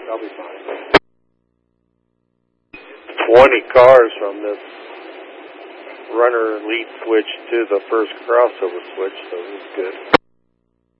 I'll be fine. 20 cars from this runner lead switch to the first crossover switch, so it was good.